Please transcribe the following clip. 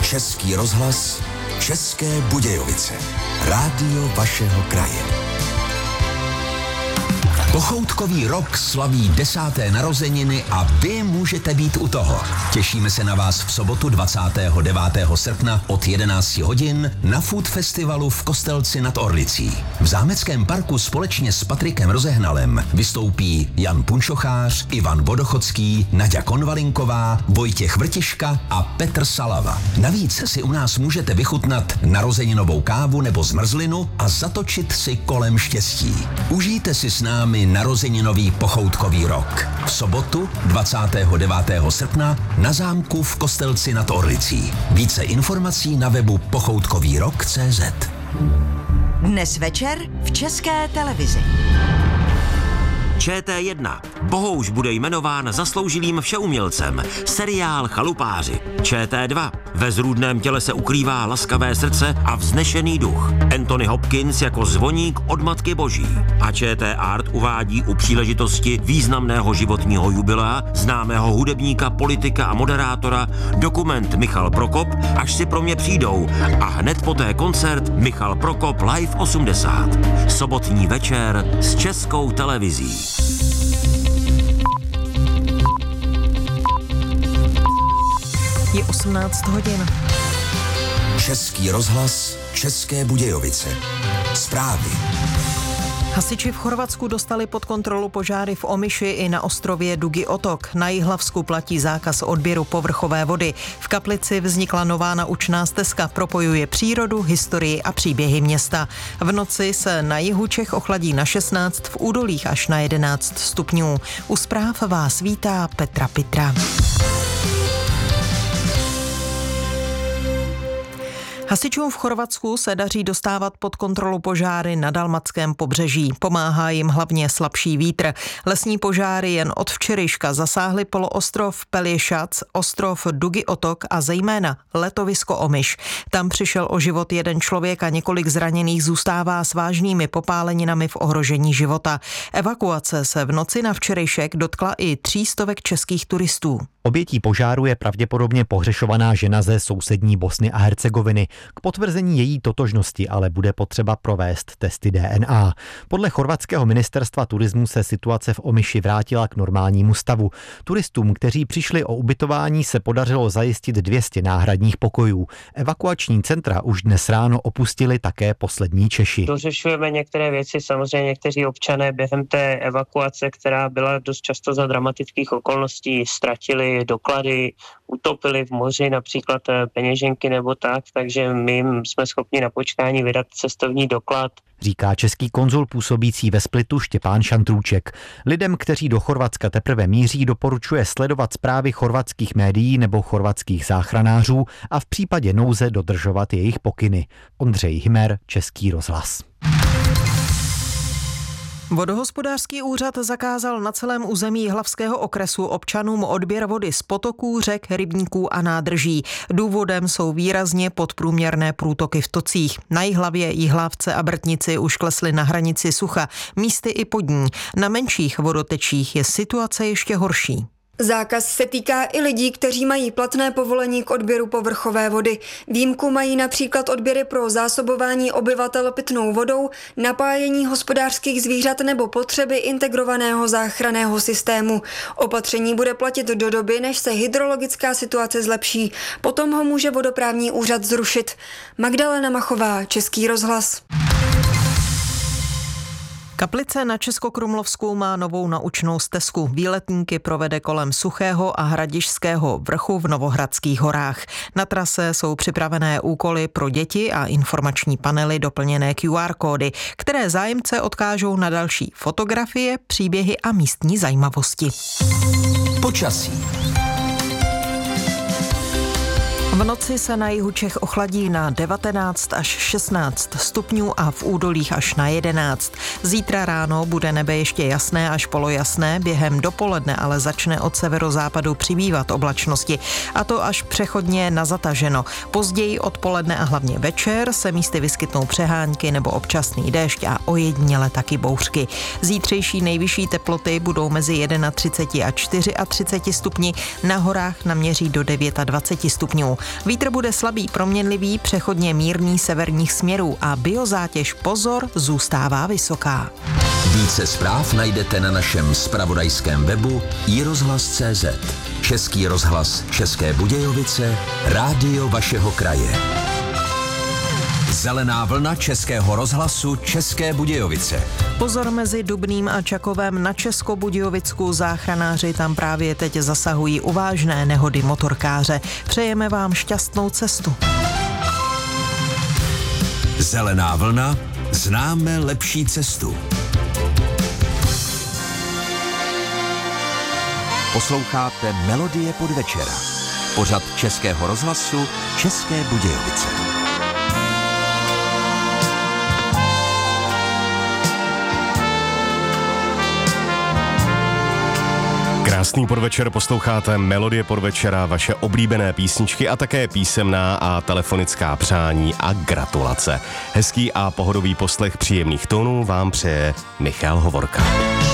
Český rozhlas, České Budějovice. Rádio vašeho kraje. Pochoutkový rok slaví 10. narozeniny a vy můžete být u toho. Těšíme se na vás v sobotu 29. srpna od 11 hodin na Food Festivalu v Kostelci nad Orlicí. V Zámeckém parku společně s Patrikem Rozehnalem vystoupí Jan Punčochář, Ivan Vodochodský, Naďa Konvalinková, Vojtěch Vrtiška a Petr Salava. Navíc si u nás můžete vychutnat narozeninovou kávu nebo zmrzlinu a zatočit si kolem štěstí. Užijte si s námi narozeninový pochoutkový rok. V sobotu 29. srpna na zámku v Kostelci nad Orlicí. Více informací na webu pochoutkovýrok.cz. Dnes večer v České televizi. ČT1. Bohouš bude jmenován zasloužilým všeumělcem. Seriál Chalupáři. ČT2. Ve zrůdném těle se ukrývá laskavé srdce a vznešený duch. Anthony Hopkins jako zvoník od Matky Boží. A ČT Art uvádí u příležitosti významného životního jubilea známého hudebníka, politika a moderátora dokument Michal Prokop, Až si pro mě přijdou, a hned poté koncert Michal Prokop Live 80. Sobotní večer s Českou televizí. Je 18 hodin. Český rozhlas, České Budějovice. Zprávy. Hasiči v Chorvatsku dostali pod kontrolu požáry v Omiši i na ostrově Dugi Otok. Na Jihlavsku platí zákaz odběru povrchové vody. V Kaplici vznikla nová naučná stezka, propojuje přírodu, historii a příběhy města. V noci se na jihu Čech ochladí na 16, v údolích až na 11 stupňů. U zpráv vás vítá Petra Pitra. Hasičům v Chorvatsku se daří dostávat pod kontrolu požáry na dalmatském pobřeží. Pomáhá jim hlavně slabší vítr. Lesní požáry jen od včerejška zasáhly poloostrov Pelješac, ostrov Dugi Otok a zejména letovisko Omiš. Tam přišel o život jeden člověk a několik zraněných zůstává s vážnými popáleninami v ohrožení života. Evakuace se v noci na včerejšek dotkla i 300 českých turistů. Obětí požáru je pravděpodobně pohřešovaná žena ze sousední Bosny a Hercegoviny. K potvrzení její totožnosti ale bude potřeba provést testy DNA. Podle chorvatského ministerstva turismu se situace v Omiši vrátila k normálnímu stavu. Turistům, kteří přišli o ubytování, se podařilo zajistit 200 náhradních pokojů. Evakuační centra už dnes ráno opustili také poslední Češi. Dořešujeme některé věci, samozřejmě někteří občané během té evakuace, která byla dost často za dramatických okolností, ztratili doklady, utopili v moři například peněženky nebo tak, takže my jsme schopni na počkání vydat cestovní doklad. Říká český konzul působící ve Splitu Štěpán Šantrůček. Lidem, kteří do Chorvatska teprve míří, doporučuje sledovat zprávy chorvatských médií nebo chorvatských záchranářů a v případě nouze dodržovat jejich pokyny. Ondřej Hymer, Český rozhlas. Vodohospodářský úřad zakázal na celém území Jihlavského okresu občanům odběr vody z potoků, řek, rybníků a nádrží. Důvodem jsou výrazně podprůměrné průtoky v tocích. Na Jihlavě, Jihlávce a Brtnici už klesly na hranici sucha, místy i pod ní. Na menších vodotečích je situace ještě horší. Zákaz se týká i lidí, kteří mají platné povolení k odběru povrchové vody. Výjimku mají například odběry pro zásobování obyvatel pitnou vodou, napájení hospodářských zvířat nebo potřeby integrovaného záchranného systému. Opatření bude platit do doby, než se hydrologická situace zlepší. Potom ho může vodoprávní úřad zrušit. Magdalena Machová, Český rozhlas. Kaplice na Českokrumlovsku má novou naučnou stezku. Výletníky provede kolem Suchého a Hradišského vrchu v Novohradských horách. Na trase jsou připravené úkoly pro děti a informační panely doplněné QR kódy, které zájemce odkážou na další fotografie, příběhy a místní zajímavosti. Počasí. V noci se na jihu Čech ochladí na 19 až 16 stupňů a v údolích až na 11. Zítra ráno bude nebe ještě jasné až polojasné, během dopoledne ale začne od severozápadu přibývat oblačnosti, a to až přechodně na zataženo. Později odpoledne a hlavně večer se místy vyskytnou přehánky nebo občasný déšť a ojediněle taky bouřky. Zítřejší nejvyšší teploty budou mezi 31 a 34 stupni, na horách naměří do 29 stupňů. Vítr bude slabý, proměnlivý, přechodně mírný severních směrů a biozátěž, pozor, zůstává vysoká. Více zpráv najdete na našem zpravodajském webu iRozhlas.cz. Český rozhlas České Budějovice, rádio vašeho kraje. Zelená vlna Českého rozhlasu České Budějovice. Pozor, mezi Dubným a Čakovem na Českobudějovicku záchranáři tam právě teď zasahují u vážné nehody motorkáře. Přejeme vám šťastnou cestu. Zelená vlna, známe lepší cestu. Posloucháte Melodie podvečera. Pořad Českého rozhlasu České Budějovice. Krásný podvečer, posloucháte Melodie podvečera, vaše oblíbené písničky a také písemná a telefonická přání a gratulace. Hezký a pohodový poslech příjemných tónů vám přeje Michal Hovorka.